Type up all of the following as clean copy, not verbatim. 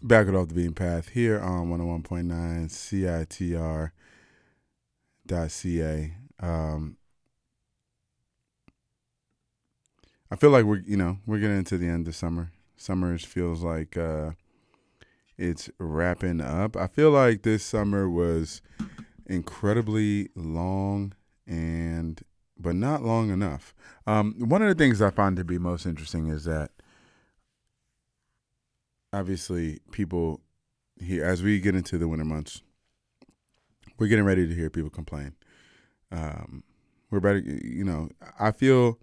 Back it off the beaten path here on 101.9 CITR.ca. I feel like we're getting into the end of summer. Summer feels like it's wrapping up. I feel like this summer was incredibly long and but not long enough. One of the things I find to be most interesting is that obviously people here, as we get into the winter months, we're getting ready to hear people complain. Um, we're better, I feel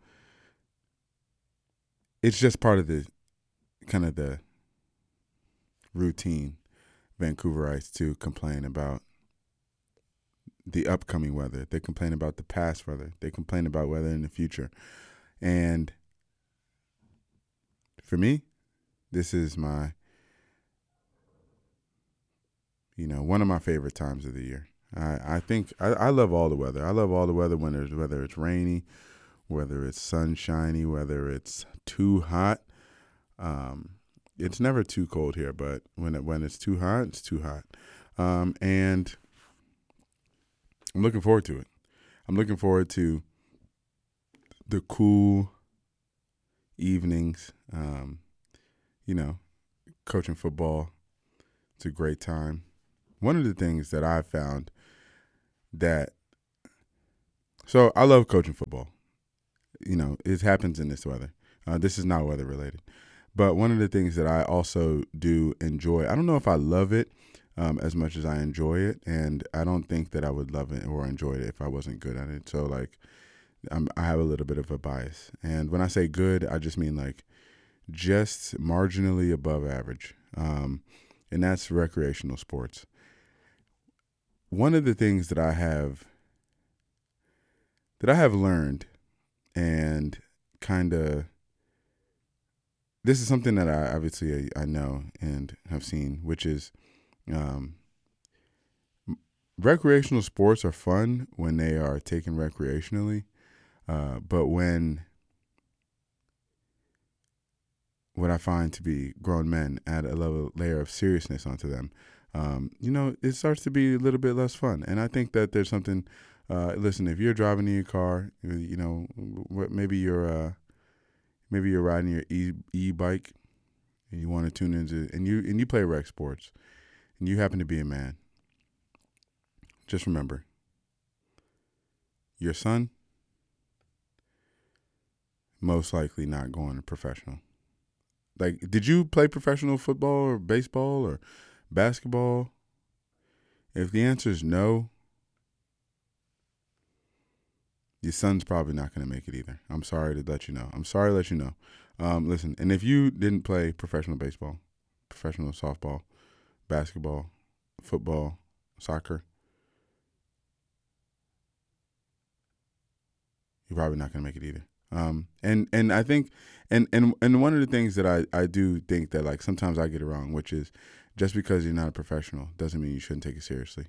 it's just part of the kind of the routine Vancouverites to complain about the upcoming weather. They complain about the past weather. They complain about weather in the future. And for me, this is one of my favorite times of the year. I think I love all the weather. I love all the weather whether it's rainy, whether it's sunshiny, whether it's too hot. Um, it's never too cold here, but when it's too hot, it's too hot. And I'm looking forward to it. I'm looking forward to the cool evenings. You know, coaching football, it's a great time. One of the things that I found that so I love coaching football. It happens in this weather. This is not weather related. But one of the things that I also do enjoy, I don't know if I love it as much as I enjoy it, and I don't think that I would love it or enjoy it if I wasn't good at it. So, like, I have a little bit of a bias. And when I say good, I just mean, like, just marginally above average. And that's recreational sports. One of the things that I have learned and kind of this is something that I know and have seen, which is um, recreational sports are fun when they are taken recreationally, but when what I find to be grown men add a layer of seriousness onto them, it starts to be a little bit less fun. And I think that there's something. Listen, if you're driving in your car, maybe you're riding your e-bike and you want to tune into and you play rec sports and you happen to be a man. Just remember, your son most likely not going to professional. Like, did you play professional football or baseball or basketball? If the answer is no, your son's probably not going to make it either. I'm sorry to let you know. Listen, and if you didn't play professional baseball, professional softball, basketball, football, soccer, you're probably not going to make it either. And I think, and one of the things that I do think that, like, sometimes I get it wrong, which is just because you're not a professional doesn't mean you shouldn't take it seriously.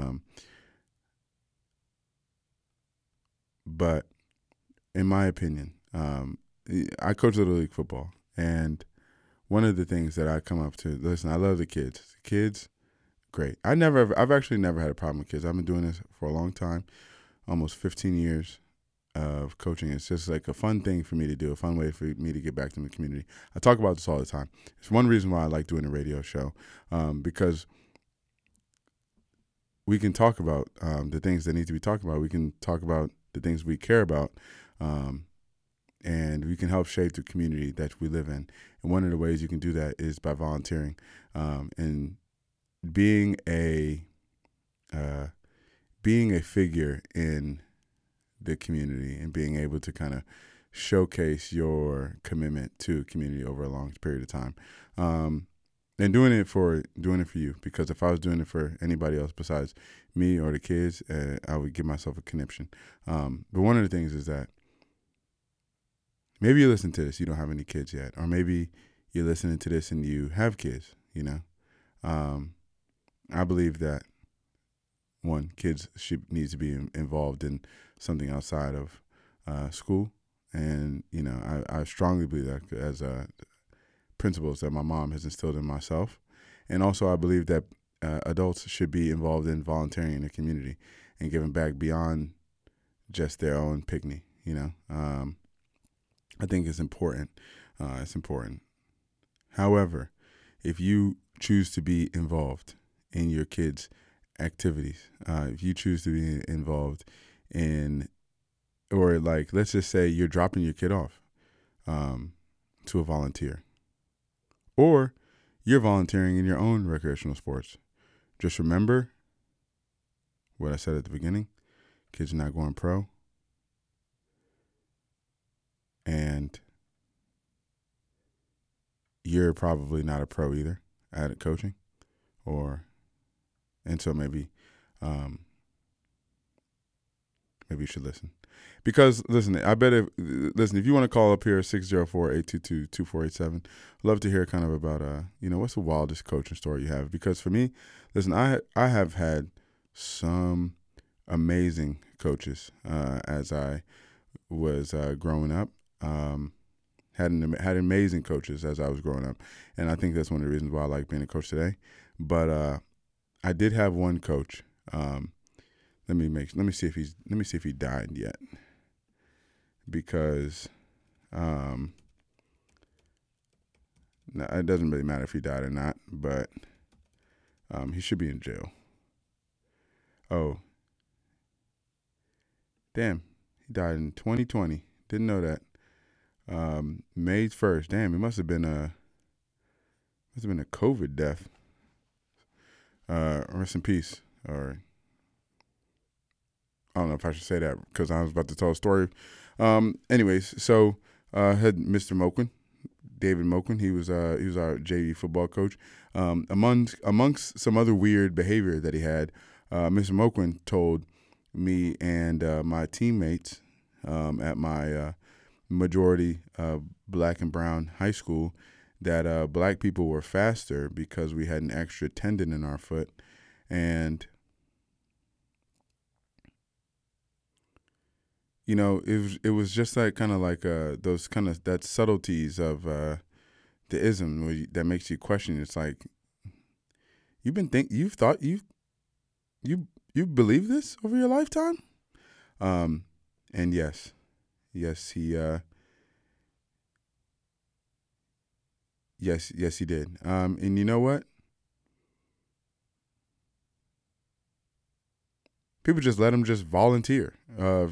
But in my opinion, I coach Little League football, and one of the things that I come up to, listen, I love the kids. The kids, great. I've actually never had a problem with kids. I've been doing this for a long time, almost 15 years of coaching. It's just like a fun thing for me to do, a fun way for me to get back to the community. I talk about this all the time. It's one reason why I like doing a radio show, because we can talk about the things that need to be talked about. We can talk about the things we care about, and we can help shape the community that we live in. And one of the ways you can do that is by volunteering, and being a figure in the community and being able to kind of showcase your commitment to community over a long period of time. And doing it for you, because if I was doing it for anybody else besides me or the kids, I would give myself a conniption. But one of the things is that maybe you listen to this, you don't have any kids yet, or maybe you're listening to this and you have kids. I believe that one, kids needs to be involved in something outside of school, and I strongly believe that as principles that my mom has instilled in myself. And also, I believe that adults should be involved in volunteering in the community and giving back beyond just their own picnic. I think it's important. It's important. However, if you choose to be involved in your kids' activities, if you choose to be involved in, or like, let's just say you're dropping your kid off to a volunteer, or you're volunteering in your own recreational sports, just remember what I said at the beginning. Kids are not going pro. And you're probably not a pro either at coaching, and so maybe you should listen. Because listen, if you want to call up here 604-822-2487, I'd love to hear kind of about what's the wildest coaching story you have. Because for me, listen, I have had some amazing coaches as I was growing up. Had amazing coaches as I was growing up, and I think that's one of the reasons why I like being a coach today. But I did have one coach. Let me see if he died yet, because it doesn't really matter if he died or not, but he should be in jail. Oh, damn, he died in 2020. Didn't know that. May 1st. Damn, it must have been a COVID death. Rest in peace. Or I don't know if I should say that because I was about to tell a story. Anyways, so had Mr. Moquin, David Moquin. He was our JV football coach. Amongst some other weird behavior that he had, Mr. Moquin told me and my teammates at my majority black and brown high school that black people were faster because we had an extra tendon in our foot. And it was just like kind of like those kind of that subtleties of the ism that makes you question. It's like you believe this over your lifetime. And yes, he yes he did. And you know what? People just let him just volunteer. I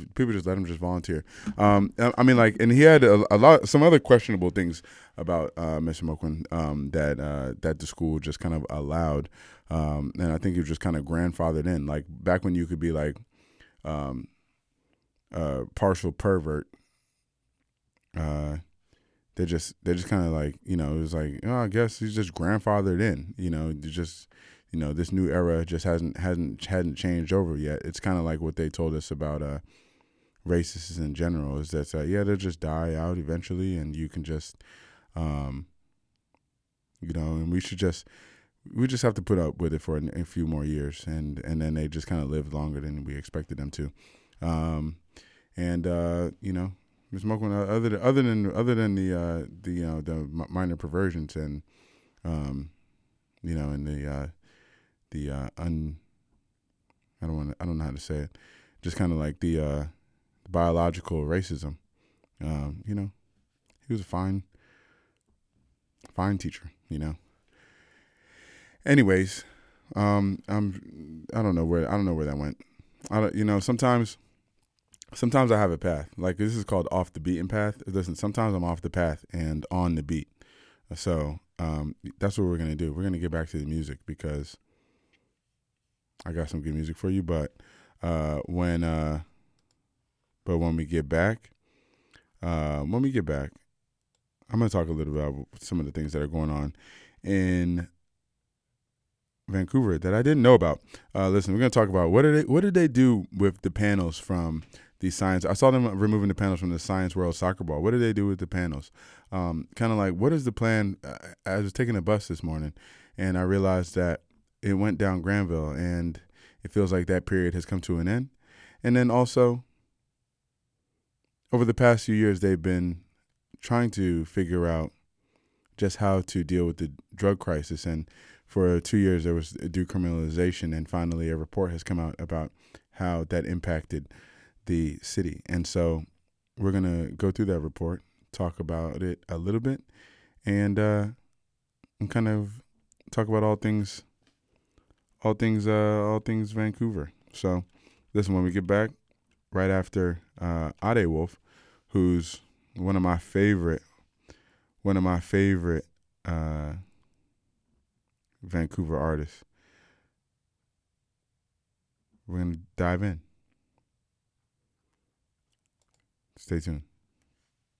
mean, like, and he had some other questionable things about Mr. Moquin that the school just kind of allowed, and I think he was just kind of grandfathered in. Like back when you could be like partial pervert, they just kind of like it was like, oh, I guess he's just grandfathered in. This new era just hadn't changed over yet. It's kind of like what they told us about racists in general, is that they'll just die out eventually, and you can just and we just have to put up with it for a few more years, and then they just kind of live longer than we expected them to. Ms. Moquin, other than the minor perversions and I don't know how to say it, just kind of like the biological racism. He was a fine teacher. Anyways, I don't know where that went. Sometimes I have a path. Like, this is called off the beaten path. Listen, sometimes I'm off the path and on the beat. So that's what we're going to do. We're going to get back to the music because I got some good music for you. But when we get back, I'm going to talk a little bit about some of the things that are going on in Vancouver that I didn't know about. Listen, we're going to talk about what did they do with the panels from the science. I saw them removing the panels from the Science World Soccer Ball. What did they do with the panels? Kind of like, what is the plan? I was taking a bus this morning, and I realized that it went down Granville, and it feels like that period has come to an end. And then also, over the past few years, they've been trying to figure out just how to deal with the drug crisis. And for 2 years there was decriminalization, and finally a report has come out about how that impacted the city. And so we're going to go through that report, talk about it a little bit, and kind of talk about all things Vancouver. So listen, when we get back, right after Ade Wolf, who's one of my favorite Vancouver artists, we're gonna dive in. Stay tuned.